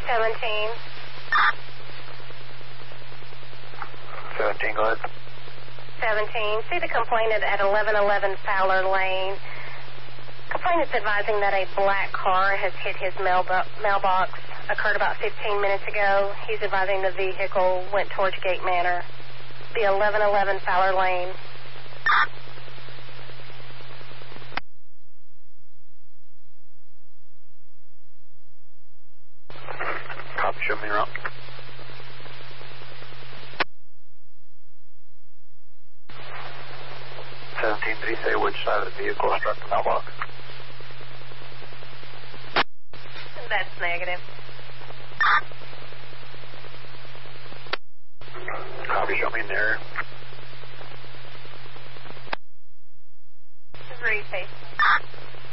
17. 17, go ahead. 17. See the complainant at 1111 Fowler Lane. Complainant's advising that a black car has hit his mailbox. Occurred about 15 minutes ago. He's advising the vehicle went towards Gate Manor. The 1111 Fowler Lane. Copy, show me around. Did he say which side of the vehicle struck the mailbox? That's negative. Copy, show me in there.